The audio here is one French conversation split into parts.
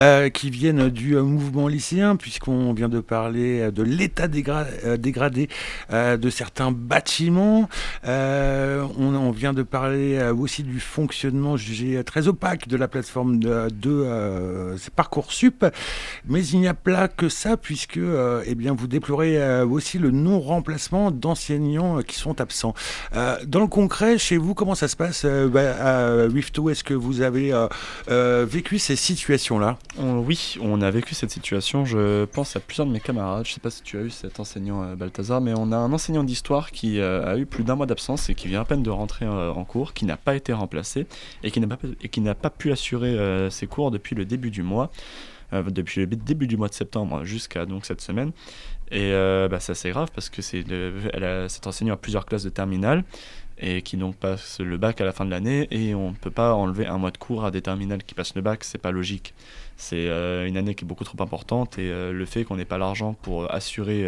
qui viennent du mouvement lycéen, puisqu'on vient de parler de l'état dégradé de certains bâtiments. On vient de parler aussi du fonctionnement jugé très opaque de la plateforme de Parcoursup. Mais il n'y a pas que ça, puisque eh bien, vous déplorez aussi le non-remplacement d'enseignants qui sont absents. Dans le concret, chez vous, comment ça se passe à Wifto? Est-ce que vous avez vécu ces situations-là? Oui, on a vécu cette situation. Je pense à plusieurs de mes camarades. Je ne sais pas si tu as eu cet enseignant Balthazar, mais on a un enseignant d'histoire qui a eu plus d'un mois d'absence et qui vient à peine de rentrer en cours, qui n'a pas été remplacé et qui n'a pas pu assurer ses cours depuis le début du mois, depuis le début du mois de septembre jusqu'à donc cette semaine. Et c'est assez grave parce que cet enseignant a plusieurs classes de terminale et qui donc passe le bac à la fin de l'année, et on ne peut pas enlever un mois de cours à des terminales qui passent le bac, c'est pas logique. C'est une année qui est beaucoup trop importante, et le fait qu'on n'ait pas l'argent pour assurer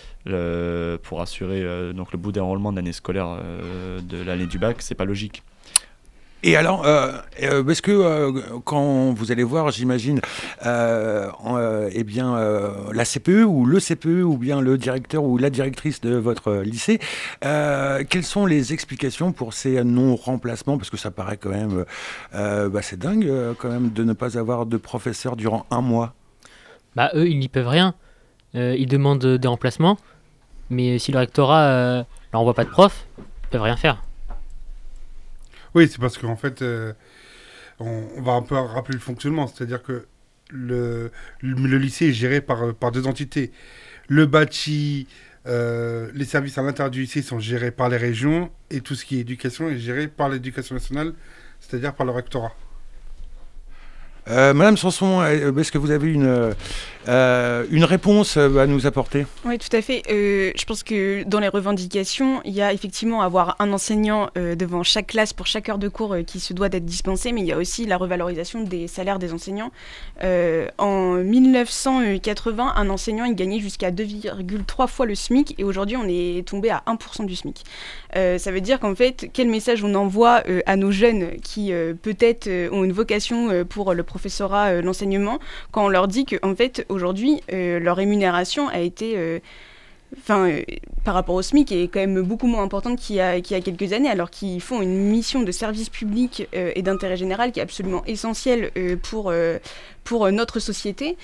donc le bout déroulement de l'année scolaire de l'année du bac, c'est pas logique. Et alors, est-ce que quand vous allez voir, j'imagine, eh bien, la CPE ou le CPE ou bien le directeur ou la directrice de votre lycée, quelles sont les explications pour ces non-remplacements? Parce que ça paraît quand même, c'est dingue quand même de ne pas avoir de professeur durant un mois. Bah eux, ils n'y peuvent rien. Ils demandent des remplacements, mais si le rectorat leur envoie pas de prof, ils peuvent rien faire. Oui, c'est parce qu'en fait, on va un peu rappeler le fonctionnement. C'est-à-dire que le lycée est géré par deux entités. Le bâti, les services à l'intérieur du lycée sont gérés par les régions, et tout ce qui est éducation est géré par l'éducation nationale, c'est-à-dire par le rectorat. Madame Sanson, est-ce que vous avez une réponse à nous apporter? Oui, tout à fait. Je pense que dans les revendications, il y a effectivement avoir un enseignant devant chaque classe pour chaque heure de cours qui se doit d'être dispensée, mais il y a aussi la revalorisation des salaires des enseignants. En 1980, un enseignant il gagnait jusqu'à 2,3 fois le SMIC, et aujourd'hui on est tombé à 1% du SMIC. Ça veut dire qu'en fait, quel message on envoie à nos jeunes qui peut-être ont une vocation pour le professorat, l'enseignement, quand on leur dit qu'en fait, aujourd'hui, leur rémunération a été... par rapport au SMIC, est quand même beaucoup moins importante qu'il y a quelques années, alors qu'ils font une mission de service public et d'intérêt général qui est absolument essentielle pour notre société.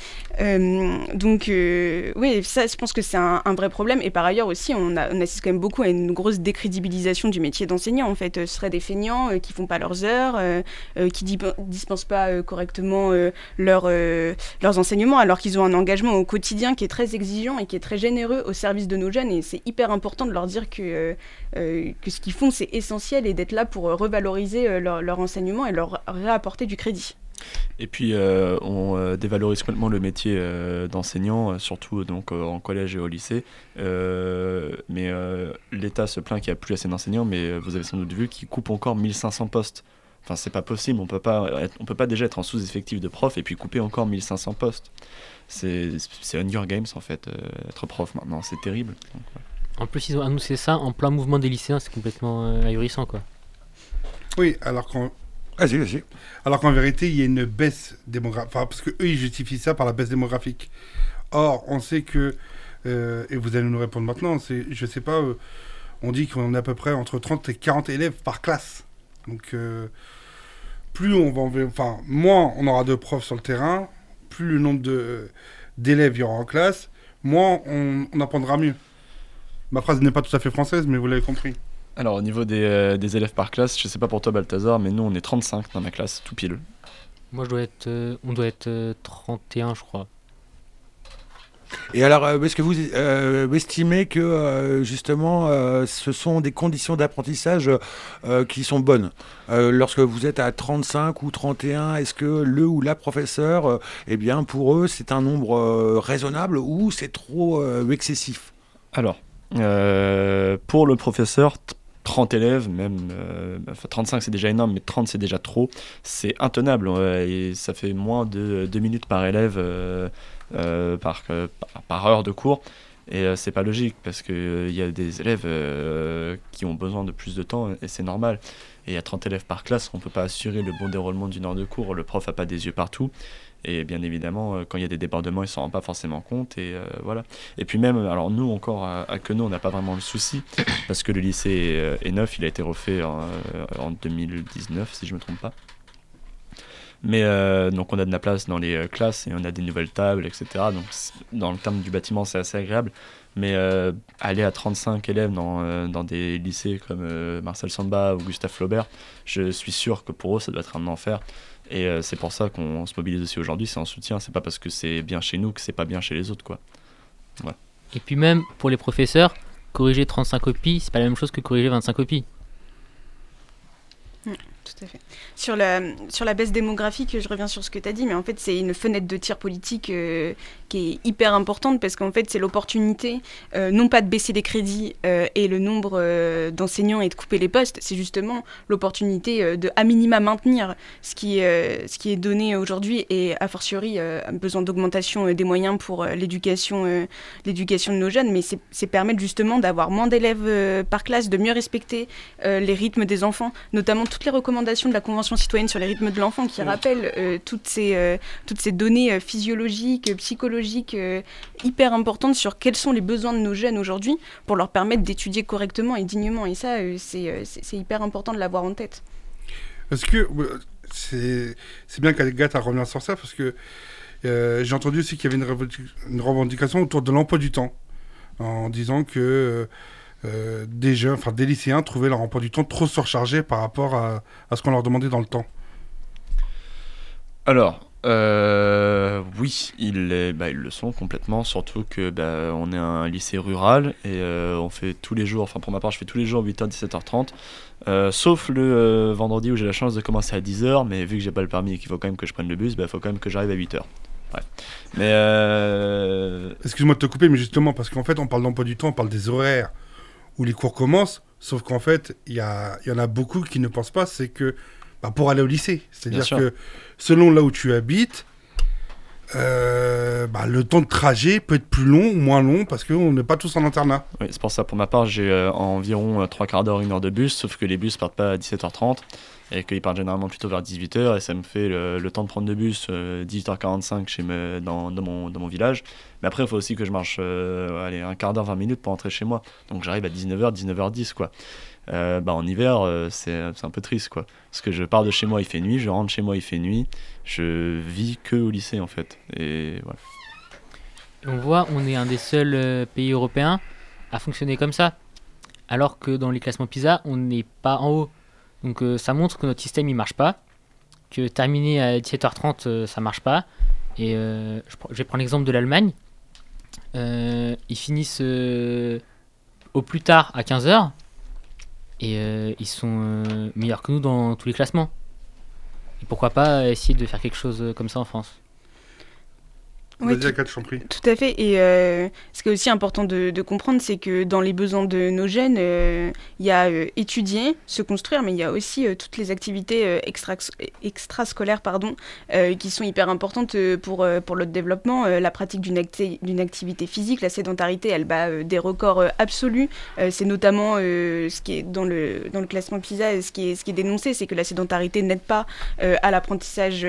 Oui, ça, je pense que c'est un vrai problème. Et par ailleurs aussi, on assiste quand même beaucoup à une grosse décrédibilisation du métier d'enseignant. En fait, ce seraient des feignants qui font pas leurs heures, qui dispensent pas correctement leurs enseignements, alors qu'ils ont un engagement au quotidien qui est très exigeant et qui est très généreux au service de nos jeunes. Et c'est hyper important de leur dire que ce qu'ils font, c'est essentiel, et d'être là pour revaloriser leur enseignement et leur réapporter du crédit. Et puis on dévalorise complètement le métier d'enseignant, surtout donc en collège et au lycée. Mais l'État se plaint qu'il n'y a plus assez d'enseignants, mais vous avez sans doute vu qu'il coupe encore 1500 postes. Enfin, c'est pas possible, on peut pas déjà être en sous-effectif de prof et puis couper encore 1500 postes. C'est Hunger Games en fait, être prof maintenant, c'est terrible. Donc, ouais. En plus, ils ont annoncé ça en plein mouvement des lycéens, c'est complètement ahurissant, quoi. Oui, alors qu'en vérité, il y a une baisse démographique. Enfin, parce qu'eux, ils justifient ça par la baisse démographique. Or, on sait que, et vous allez nous répondre maintenant, je sais pas, on dit qu'on est à peu près entre 30 et 40 élèves par classe. Donc, moins on aura de profs sur le terrain, plus le nombre d'élèves il y aura en classe, moins on apprendra mieux. Ma phrase n'est pas tout à fait française, mais vous l'avez compris. Alors, au niveau des élèves par classe, je sais pas pour toi, Balthazar, mais nous, on est 35 dans ma classe, tout pile. Moi, on doit être 31, je crois. Et alors, est-ce que vous estimez que justement ce sont des conditions d'apprentissage qui sont bonnes lorsque vous êtes à 35 ou 31, est-ce que le ou la professeur, eh bien, pour eux, c'est un nombre raisonnable ou c'est trop excessif? Alors, pour le professeur, 30 élèves, même 35 c'est déjà énorme, mais 30 c'est déjà trop, c'est intenable, et ça fait moins de 2 minutes par élève par heure de cours, et c'est pas logique parce qu'il y a des élèves qui ont besoin de plus de temps, et c'est normal. Et à 30 élèves par classe, on peut pas assurer le bon déroulement d'une heure de cours, le prof a pas des yeux partout, Et bien évidemment, quand il y a des débordements, ils ne s'en rendent pas forcément compte. Et voilà. Et puis même, alors nous encore à Queneau, on n'a pas vraiment le souci, parce que le lycée est neuf, il a été refait en 2019, si je ne me trompe pas. Mais donc on a de la place dans les classes et on a des nouvelles tables, etc. Donc dans le terme du bâtiment, c'est assez agréable. Mais aller à 35 élèves dans des lycées comme Marcel Samba ou Gustave Flaubert, je suis sûr que pour eux, ça doit être un enfer. Et c'est pour ça qu'on se mobilise aussi aujourd'hui, c'est en soutien. C'est pas parce que c'est bien chez nous que c'est pas bien chez les autres, quoi. Voilà. Et puis même pour les professeurs, corriger 35 copies, c'est pas la même chose que corriger 25 copies. Tout à fait. Sur la baisse démographique, je reviens sur ce que tu as dit, mais en fait, c'est une fenêtre de tir politique qui est hyper importante parce qu'en fait, c'est l'opportunité, non pas de baisser les crédits et le nombre d'enseignants et de couper les postes, c'est justement l'opportunité de, à minima, maintenir ce qui est donné aujourd'hui et, a fortiori, besoin d'augmentation des moyens pour l'éducation de nos jeunes, mais c'est permettre justement d'avoir moins d'élèves par classe, de mieux respecter les rythmes des enfants, notamment toutes les recommandations de la Convention citoyenne sur les rythmes de l'enfant qui rappelle toutes ces données physiologiques, psychologiques hyper importantes sur quels sont les besoins de nos jeunes aujourd'hui pour leur permettre d'étudier correctement et dignement. Et ça, c'est hyper important de l'avoir en tête. Parce que c'est bien qu'Agathe a revenu sur ça, parce que j'ai entendu aussi qu'il y avait une revendication autour de l'emploi du temps, en disant que des lycéens trouvaient leur emploi du temps trop surchargé par rapport à ce qu'on leur demandait dans le temps. Alors, oui, ils le sont complètement, surtout que on est un lycée rural et on fait tous les jours, enfin pour ma part je fais tous les jours 8h, 17h30, sauf le vendredi où j'ai la chance de commencer à 10h, mais vu que j'ai pas le permis et qu'il faut quand même que je prenne le bus, il faut quand même que j'arrive à 8h. Ouais. Mais excuse-moi de te couper, mais justement, parce qu'en fait on parle d'emploi du temps, on parle des horaires où les cours commencent, sauf qu'en fait, il y en a beaucoup qui ne pensent pas, c'est que pour aller au lycée, c'est-à-dire que selon là où tu habites, le temps de trajet peut être plus long ou moins long, parce qu'on n'est pas tous en internat. Oui, c'est pour ça, pour ma part, j'ai environ 3 quarts d'heure, 1 heure de bus, sauf que les bus partent pas à 17h30, et qu'ils partent généralement plutôt vers 18h, et ça me fait le temps de prendre le bus 18h45 dans mon village. Mais après, il faut aussi que je marche un quart d'heure, 20 minutes pour rentrer chez moi. Donc j'arrive à 19h, 19h10, quoi. En hiver, c'est un peu triste, quoi. Parce que je pars de chez moi, il fait nuit, je rentre chez moi, il fait nuit. Je vis que au lycée, en fait. Et voilà. On voit, on est un des seuls pays européens à fonctionner comme ça. Alors que dans les classements PISA, on n'est pas en haut. Donc ça montre que notre système il marche pas, que terminer à 17h30 ça marche pas. Et je vais prendre l'exemple de l'Allemagne. Ils finissent au plus tard à 15h et ils sont meilleurs que nous dans tous les classements. Et pourquoi pas essayer de faire quelque chose comme ça en France? Oui, Vas-y, Agathe, je t'en prie. Tout à fait. Et ce qui est aussi important de comprendre, c'est que dans les besoins de nos jeunes, il y a étudier, se construire, mais il y a aussi toutes les activités extrascolaires qui sont hyper importantes pour le développement. La pratique d'une activité physique, la sédentarité, elle bat des records absolus. C'est notamment ce qui est dans le classement PISA, ce qui est dénoncé, c'est que la sédentarité n'aide pas à l'apprentissage,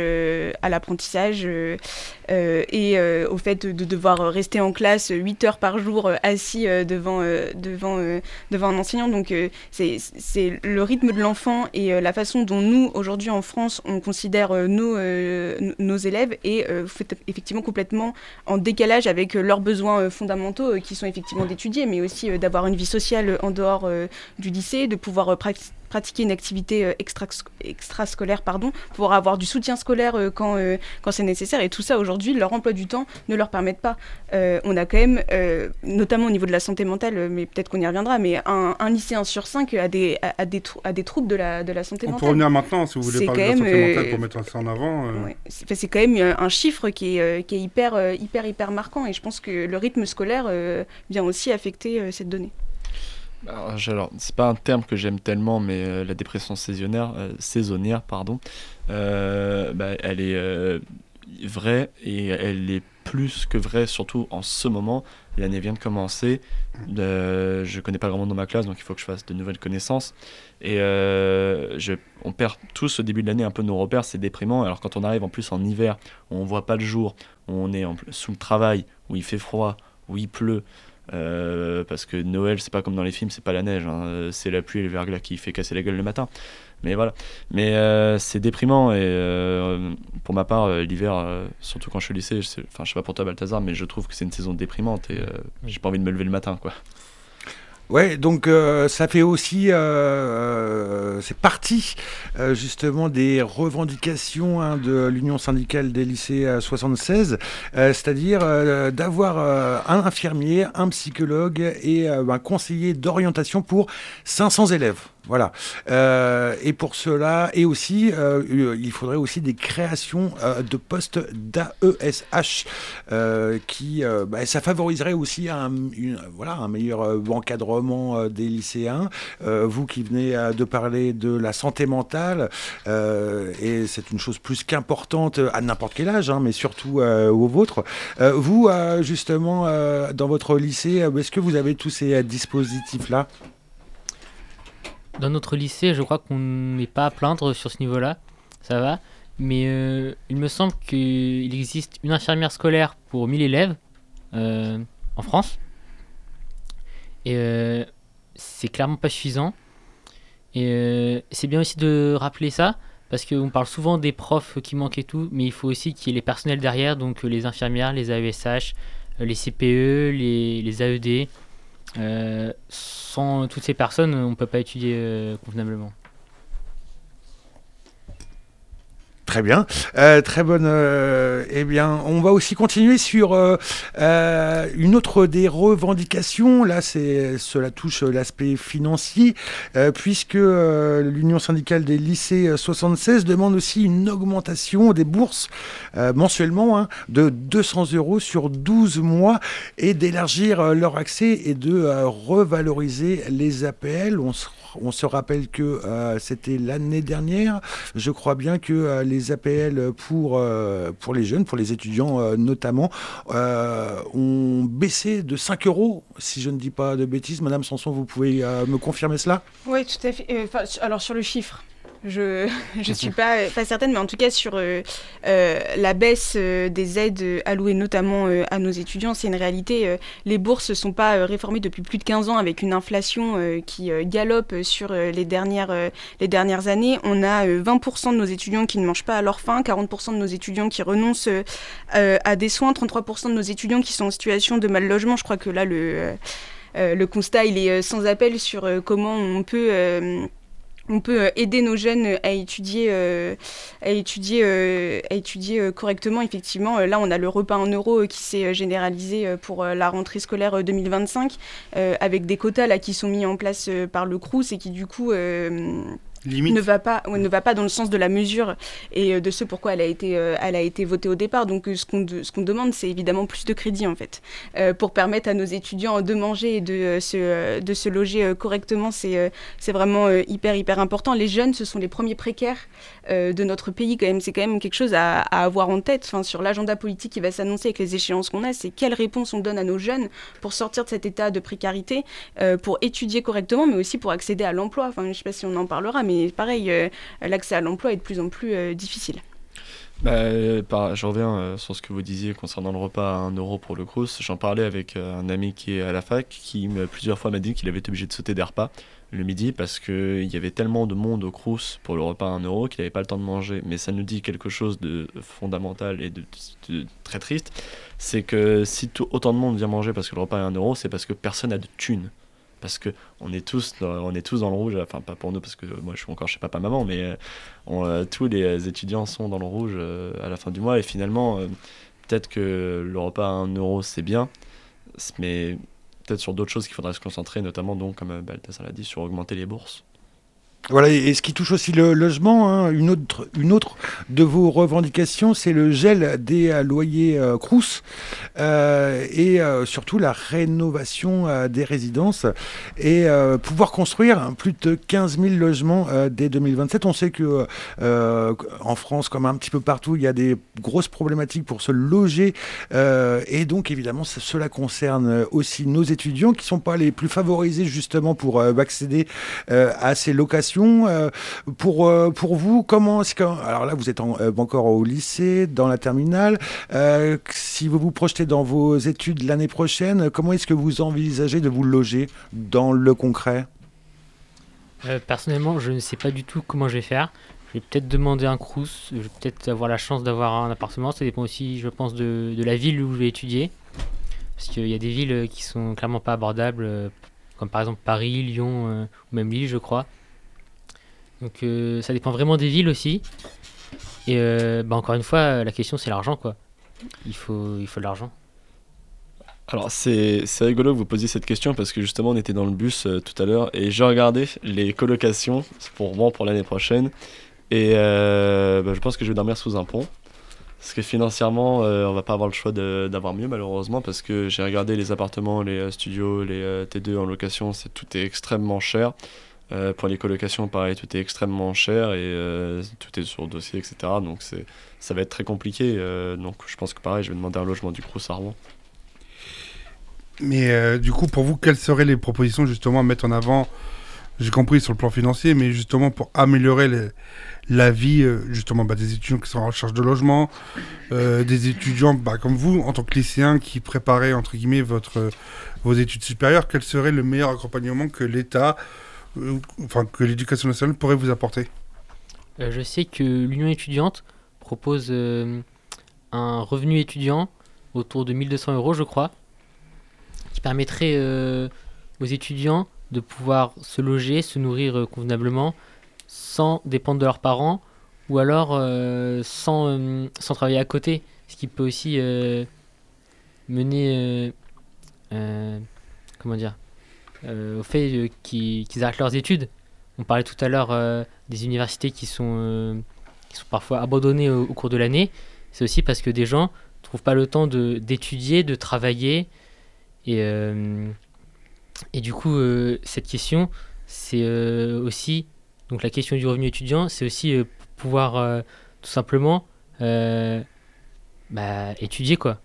et au fait de devoir rester en classe 8 heures par jour assis devant un enseignant. Donc c'est le rythme de l'enfant et la façon dont nous, aujourd'hui en France, on considère nos élèves est effectivement complètement en décalage avec leurs besoins fondamentaux qui sont effectivement d'étudier, mais aussi d'avoir une vie sociale en dehors du lycée, de pouvoir pratiquer une activité extrascolaire, pour avoir du soutien scolaire quand c'est nécessaire. Et tout ça, aujourd'hui, leur emploi du temps ne leur permettent pas. On a quand même, notamment au niveau de la santé mentale, mais peut-être qu'on y reviendra, mais un lycéen sur 5 a des troubles de la santé mentale. On peut revenir maintenant, si vous voulez parler de la santé mentale pour mettre ça en avant. Ouais. C'est quand même un chiffre qui est hyper marquant, et je pense que le rythme scolaire vient aussi affecter cette donnée. Alors, c'est pas un terme que j'aime tellement, mais la dépression saisonnière, elle est vraie et elle est plus que vrai, surtout en ce moment. L'année vient de commencer. Je connais pas grand monde dans ma classe, donc il faut que je fasse de nouvelles connaissances. Et on perd tous au début de l'année un peu nos repères, c'est déprimant. Alors quand on arrive en plus en hiver, où on voit pas le jour, où on est sous le travail, où il fait froid, où il pleut, parce que Noël, c'est pas comme dans les films, c'est pas la neige, hein, c'est la pluie et le verglas qui fait casser la gueule le matin. Mais voilà. Mais c'est déprimant et pour ma part, l'hiver, surtout quand je suis au lycée, je sais pas pour toi Balthazar, mais je trouve que c'est une saison déprimante et j'ai pas envie de me lever le matin, quoi. Ouais, donc ça fait aussi, c'est partie justement des revendications de l'Union syndicale des lycées 76, c'est-à-dire d'avoir un infirmier, un psychologue et un conseiller d'orientation pour 500 élèves. Voilà. Et pour cela, et aussi, il faudrait aussi des créations de postes d'AESH qui, ça favoriserait aussi un meilleur encadrement des lycéens. Vous qui venez de parler de la santé mentale, et c'est une chose plus qu'importante à n'importe quel âge, mais surtout au vôtre. Vous, justement, dans votre lycée, est-ce que vous avez tous ces dispositifs-là ? Dans notre lycée, je crois qu'on n'est pas à plaindre sur ce niveau-là, ça va. Mais il me semble qu'il existe une infirmière scolaire pour 1000 élèves en France. Et c'est clairement pas suffisant. Et c'est bien aussi de rappeler ça, parce qu'on parle souvent des profs qui manquent et tout, mais il faut aussi qu'il y ait les personnels derrière, donc les infirmières, les AESH, les CPE, les AED. Sans toutes ces personnes, on ne peut pas étudier convenablement. Très bien, très bonne. Eh bien, on va aussi continuer sur une autre des revendications. Là, cela touche l'aspect financier, puisque l'Union syndicale des lycées 76 demande aussi une augmentation des bourses mensuellement de 200 € sur 12 mois et d'élargir leur accès et de revaloriser les APL. On se rappelle que c'était l'année dernière, je crois bien que les APL pour les jeunes, pour les étudiants notamment, ont baissé de 5 €, si je ne dis pas de bêtises. Madame Sanson, vous pouvez me confirmer cela ? Oui, tout à fait. Alors sur le chiffre, je suis pas certaine, mais en tout cas sur la baisse des aides allouées notamment à nos étudiants, c'est une réalité. Les bourses ne sont pas réformées depuis plus de 15 ans avec une inflation qui galope sur les dernières années. On a 20% de nos étudiants qui ne mangent pas à leur faim, 40% de nos étudiants qui renoncent à des soins, 33% de nos étudiants qui sont en situation de mal logement. Je crois que là, le constat, il est sans appel sur comment on peut aider nos jeunes à étudier correctement. Effectivement, là, on a le repas en euros qui s'est généralisé pour la rentrée scolaire 2025, avec des quotas là, qui sont mis en place par le Crous et qui, du coup... ne va pas dans le sens de la mesure et de ce pourquoi elle a été votée au départ. Donc ce qu'on demande, c'est évidemment plus de crédit en fait, pour permettre à nos étudiants de manger et de se loger correctement. C'est vraiment hyper important. Les jeunes, ce sont les premiers précaires de notre pays quand même. C'est quand même quelque chose à avoir en tête. Enfin, sur l'agenda politique qui va s'annoncer avec les échéances qu'on a, c'est quelles réponses on donne à nos jeunes pour sortir de cet état de précarité, pour étudier correctement, mais aussi pour accéder à l'emploi. Enfin, je ne sais pas si on en parlera, mais pareil, l'accès à l'emploi est de plus en plus difficile. Je reviens sur ce que vous disiez concernant le repas à 1 € pour le Crous. J'en parlais avec un ami qui est à la fac qui plusieurs fois m'a dit qu'il avait été obligé de sauter des repas le midi parce qu'il y avait tellement de monde au Crous pour le repas à 1 € qu'il n'avait pas le temps de manger. Mais ça nous dit quelque chose de fondamental et de très triste, c'est que si autant de monde vient manger parce que le repas est à 1 €, c'est parce que personne n'a de thunes. Parce qu'on est tous dans le rouge, enfin pas pour nous parce que moi je suis encore chez papa-maman, mais tous les étudiants sont dans le rouge à la fin du mois et finalement peut-être que le repas à 1 € c'est bien, mais peut-être sur d'autres choses qu'il faudrait se concentrer, notamment donc comme Balthazar l'a dit, sur augmenter les bourses. Voilà, et ce qui touche aussi le logement, hein, une autre de vos revendications, c'est le gel des loyers Crous et surtout la rénovation des résidences et pouvoir construire plus de 15 000 logements dès 2027. On sait que en France, comme un petit peu partout, il y a des grosses problématiques pour se loger et donc évidemment cela concerne aussi nos étudiants qui ne sont pas les plus favorisés justement pour accéder à ces locations. Pour vous, comment est-ce que... Alors là, vous êtes encore au lycée, dans la terminale. Si vous vous projetez dans vos études l'année prochaine, comment est-ce que vous envisagez de vous loger dans le concret ? Personnellement, je ne sais pas du tout comment je vais faire. Je vais peut-être demander un crous, je vais peut-être avoir la chance d'avoir un appartement. Ça dépend aussi, je pense, de la ville où je vais étudier. Parce qu'il y a des villes qui sont clairement pas abordables, comme par exemple Paris, Lyon ou même Lille, je crois. Donc ça dépend vraiment des villes aussi. Et encore une fois, la question c'est l'argent quoi. Il faut de l'argent. Alors c'est rigolo que vous posiez cette question parce que justement on était dans le bus tout à l'heure et j'ai regardé les colocations pour l'année prochaine et je pense que je vais dormir sous un pont. Parce que financièrement, on va pas avoir le choix d'avoir mieux malheureusement parce que j'ai regardé les appartements, les studios, les T2 en location, tout est extrêmement cher. Pour les colocations, pareil, tout est extrêmement cher et tout est sur dossier, etc. Donc ça va être très compliqué. Donc je pense que pareil, je vais demander un logement du Crous à Rouen. Mais du coup, pour vous, quelles seraient les propositions justement à mettre en avant? J'ai compris sur le plan financier, mais justement pour améliorer la vie justement des étudiants qui sont en recherche de logement, des étudiants comme vous, en tant que lycéens qui préparaient entre guillemets vos études supérieures, quel serait le meilleur accompagnement que l'État que l'éducation nationale pourrait vous apporter? Je sais que l'Union étudiante propose un revenu étudiant autour de 1 200 €, je crois, qui permettrait aux étudiants de pouvoir se loger, se nourrir convenablement, sans dépendre de leurs parents, ou alors sans travailler à côté, ce qui peut aussi mener au fait qu'ils arrêtent leurs études. On parlait tout à l'heure des universités qui sont parfois abandonnées au cours de l'année. C'est aussi parce que des gens ne trouvent pas le temps d'étudier, de travailler. Et du coup, cette question, c'est aussi... Donc la question du revenu étudiant, c'est aussi pouvoir tout simplement étudier, quoi.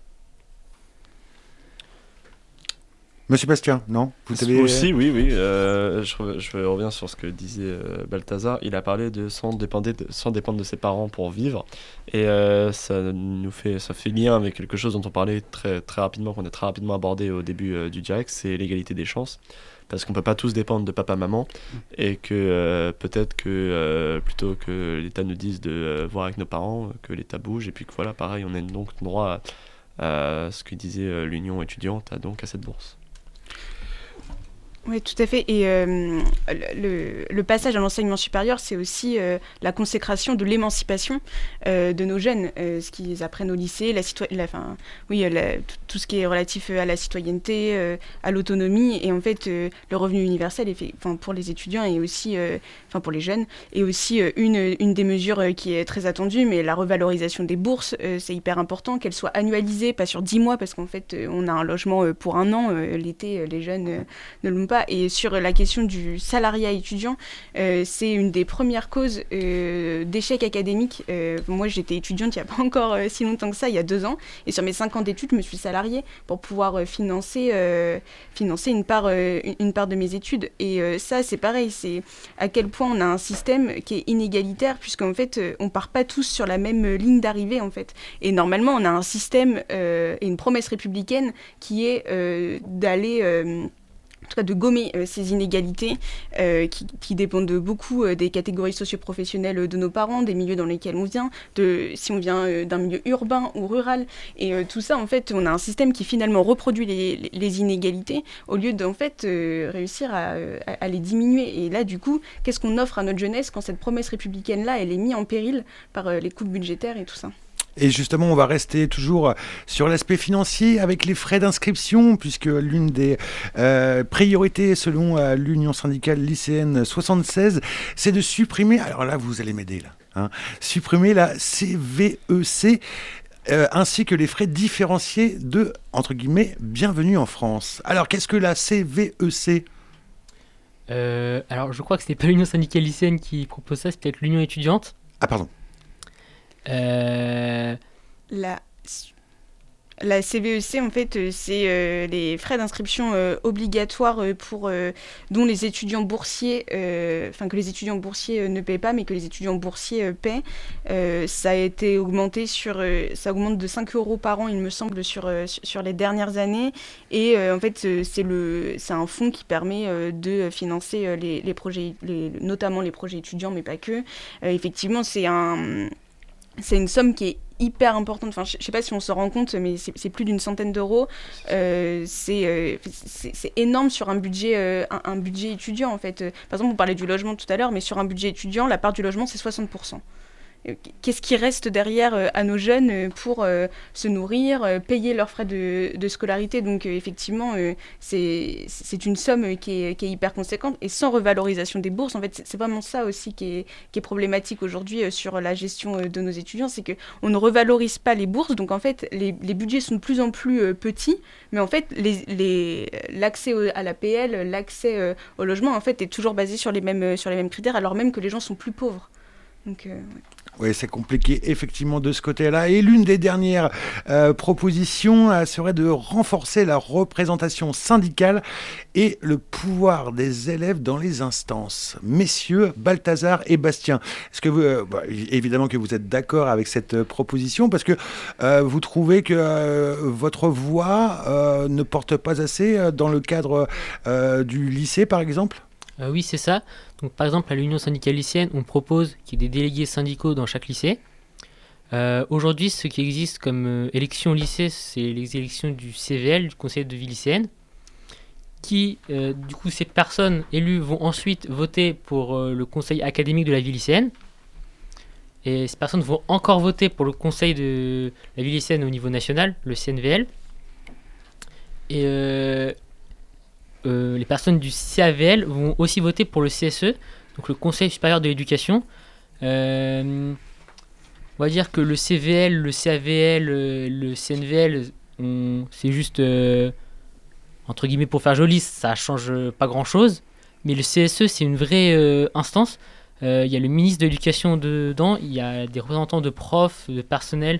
Monsieur Bastien, non? Vous avez... Aussi, oui. Je reviens sur ce que disait Balthazar. Il a parlé de sans dépendre de ses parents pour vivre. Et ça fait lien avec quelque chose dont on parlait très, très rapidement, qu'on a très rapidement abordé au début du direct, c'est l'égalité des chances. Parce qu'on ne peut pas tous dépendre de papa-maman. Et que peut-être que plutôt que l'État nous dise de voir avec nos parents, que l'État bouge. Et puis que voilà, pareil, on a donc droit à ce que disait l'Union étudiante, donc à cette bourse. Oui, tout à fait. Et le passage à l'enseignement supérieur, c'est aussi la consécration de l'émancipation de nos jeunes, ce qu'ils apprennent au lycée, tout ce qui est relatif à la citoyenneté, à l'autonomie, et en fait, le revenu universel, pour les étudiants et aussi, pour les jeunes, et aussi une des mesures qui est très attendue, mais la revalorisation des bourses, c'est hyper important, qu'elles soient annualisées, pas sur 10 mois, parce qu'en fait, on a un logement pour un an, l'été, les jeunes ne l'ont pas. Et sur la question du salariat étudiant, c'est une des premières causes d'échec académique. Moi, j'étais étudiante il n'y a pas encore si longtemps que ça, il y a 2 ans. Et sur mes 5 ans d'études, je me suis salariée pour pouvoir financer une part de mes études. Et ça, c'est pareil, c'est à quel point on a un système qui est inégalitaire, puisqu'en fait, on ne part pas tous sur la même ligne d'arrivée, en fait. Et normalement, on a un système et une promesse républicaine qui est d'aller... en tout cas de gommer ces inégalités qui dépendent beaucoup des catégories socio-professionnelles de nos parents, des milieux dans lesquels on vient, si on vient d'un milieu urbain ou rural. Et tout ça, en fait, on a un système qui finalement reproduit les inégalités au lieu d'en fait réussir à les diminuer. Et là, du coup, qu'est-ce qu'on offre à notre jeunesse quand cette promesse républicaine-là, elle est mise en péril par les coupes budgétaires et tout ça? Et justement, on va rester toujours sur l'aspect financier avec les frais d'inscription, puisque l'une des priorités selon l'Union syndicale lycéenne 76, c'est de supprimer, alors là vous allez m'aider là, supprimer la CVEC, ainsi que les frais différenciés de, entre guillemets, bienvenue en France. Alors qu'est-ce que la CVEC ? Alors je crois que ce n'est pas l'Union syndicale lycéenne qui propose ça, c'est peut-être l'Union étudiante. Ah pardon. La CVEC, en fait, c'est les frais d'inscription obligatoires dont les étudiants boursiers, que les étudiants boursiers ne paient pas, mais que les étudiants boursiers paient. Ça a été augmenté ça augmente de 5 € par an, il me semble, sur les dernières années. Et en fait, c'est un fonds qui permet de financer les projets, notamment les projets étudiants, mais pas que. Effectivement, c'est une somme qui est hyper importante. Enfin, je ne sais pas si on se rend compte, mais c'est plus d'une centaine d'euros. C'est énorme sur un budget étudiant, en fait. Par exemple, on parlait du logement tout à l'heure, mais sur un budget étudiant, la part du logement, c'est 60%. Qu'est-ce qui reste derrière à nos jeunes pour se nourrir, payer leurs frais de scolarité? Donc effectivement, c'est une somme qui est hyper conséquente, et sans revalorisation des bourses. En fait, c'est vraiment ça aussi qui est problématique aujourd'hui sur la gestion de nos étudiants, c'est qu'on ne revalorise pas les bourses. Donc en fait, les budgets sont de plus en plus petits, mais en fait, l'accès à l'APL, l'accès au logement, en fait, est toujours basé sur les mêmes critères, alors même que les gens sont plus pauvres. Donc, ouais. Oui, c'est compliqué effectivement de ce côté-là. Et l'une des dernières propositions serait de renforcer la représentation syndicale et le pouvoir des élèves dans les instances. Messieurs Balthazar et Bastien, est-ce que vous, évidemment que vous êtes d'accord avec cette proposition, parce que vous trouvez que votre voix ne porte pas assez dans le cadre du lycée, par exemple ? Oui, c'est ça. Donc, par exemple, à l'Union syndicale lycéenne, on propose qu'il y ait des délégués syndicaux dans chaque lycée. Aujourd'hui, ce qui existe comme élection au lycée, c'est les élections du CVL, du Conseil de vie lycéenne, qui, du coup, ces personnes élues vont ensuite voter pour le conseil académique de la vie lycéenne. Et ces personnes vont encore voter pour le conseil de la vie lycéenne au niveau national, le CNVL. Et les personnes du CAVL vont aussi voter pour le CSE, donc le Conseil supérieur de l'éducation. On va dire que le CVL, le CAVL, le CNVL, c'est juste, entre guillemets, pour faire joli, ça change pas grand-chose. Mais le CSE, c'est une vraie instance. Il y a le ministre de l'Éducation dedans, il y a des représentants de profs, de personnel.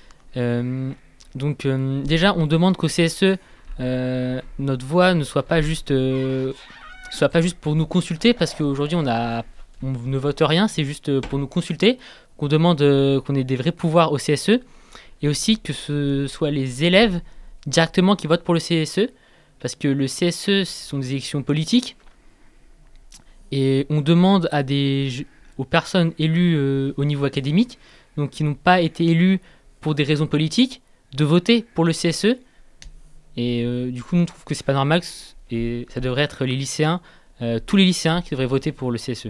Donc déjà, on demande qu'au CSE, notre voix ne soit pas juste pour nous consulter, parce qu'aujourd'hui on ne vote rien, c'est juste pour nous consulter, qu'on demande qu'on ait des vrais pouvoirs au CSE, et aussi que ce soit les élèves directement qui votent pour le CSE, parce que le CSE, ce sont des élections politiques, et on demande aux personnes élues au niveau académique, donc qui n'ont pas été élues pour des raisons politiques, de voter pour le CSE. Et du coup, nous, on trouve que c'est pas normal, et ça devrait être les lycéens, tous les lycéens qui devraient voter pour le CSE.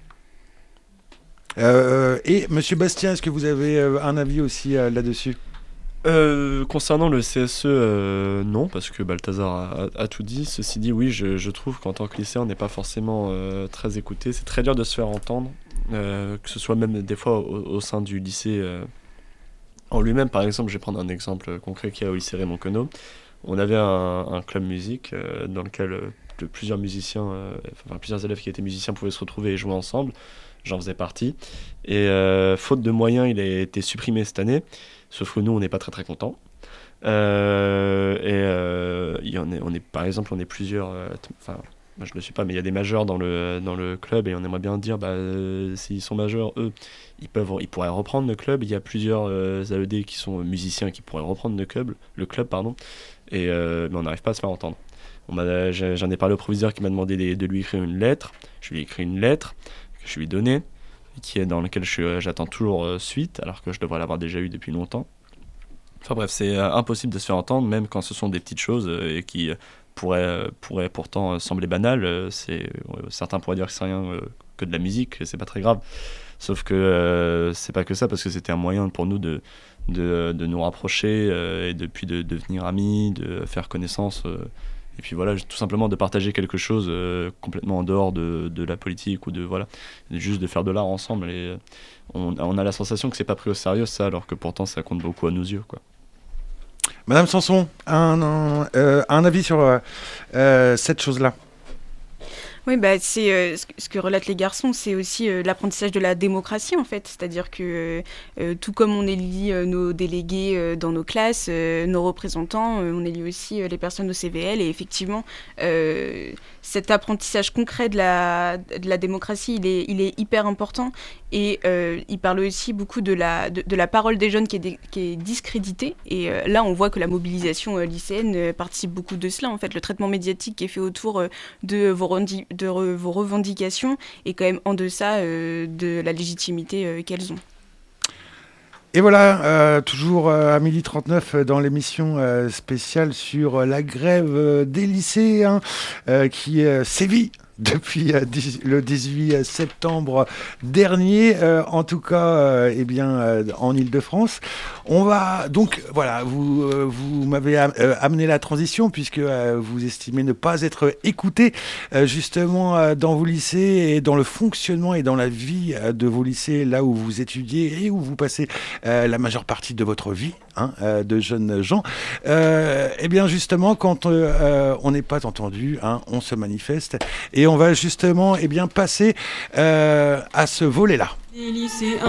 Et Monsieur Bastien, est-ce que vous avez un avis aussi là-dessus ? Concernant le CSE, non, parce que Balthazar a tout dit. Ceci dit, oui, je trouve qu'en tant que lycéen, on n'est pas forcément très écouté. C'est très dur de se faire entendre, que ce soit même des fois au sein du lycée en lui-même. Par exemple, je vais prendre un exemple concret qu'il y a au lycée Raymond Queneau. On avait un club musique dans lequel plusieurs élèves qui étaient musiciens pouvaient se retrouver et jouer ensemble. J'en faisais partie. Et faute de moyens, il a été supprimé cette année. Sauf que nous, on n'est pas très très contents. Par exemple, on est plusieurs. Moi, je ne le suis pas, mais il y a des majeurs dans le club, et on aimerait bien dire, s'ils sont majeurs, eux, ils pourraient reprendre le club. Il y a plusieurs AED qui sont musiciens qui pourraient reprendre le club, mais on n'arrive pas à se faire entendre. J'en ai parlé au proviseur qui m'a demandé de lui écrire une lettre. Je lui ai écrit une lettre que je lui ai donnée, dans laquelle j'attends toujours suite, alors que je devrais l'avoir déjà eu depuis longtemps. Enfin bref, c'est impossible de se faire entendre, même quand ce sont des petites choses et qui pourraient pourtant sembler banales. Certains pourraient dire que c'est rien que de la musique, c'est pas très grave. Sauf que c'est pas que ça, parce que c'était un moyen pour nous de de nous rapprocher et depuis de devenir amis, de faire connaissance. Et puis voilà, tout simplement de partager quelque chose complètement en dehors de la politique ou juste de faire de l'art ensemble. Et on a la sensation que c'est pas pris au sérieux ça, alors que pourtant ça compte beaucoup à nos yeux, quoi. Madame Sanson, un avis sur cette chose-là? Oui, c'est ce que relatent les garçons, c'est aussi l'apprentissage de la démocratie en fait. C'est-à-dire que tout comme on élit nos délégués dans nos classes, nos représentants, on élit aussi les personnes au CVL. Et effectivement, cet apprentissage concret de la démocratie, il est hyper important. Et il parle aussi beaucoup de la parole des jeunes qui est discréditée. Et là, on voit que la mobilisation lycéenne participe beaucoup de cela. En fait, le traitement médiatique qui est fait autour de vos revendications est quand même en deçà de la légitimité qu'elles ont. Et voilà, toujours à 12h39 dans l'émission spéciale sur la grève des lycéens qui sévit depuis le 18 septembre dernier, en tout cas en Île-de-France. On va donc, voilà, vous m'avez amené la transition puisque vous estimez ne pas être écouté justement dans vos lycées et dans le fonctionnement et dans la vie de vos lycées, là où vous étudiez et où vous passez la majeure partie de votre vie, de jeunes gens. Et bien justement, quand on n'est pas entendu, on se manifeste et on va justement passer à ce volet-là. Les lycéens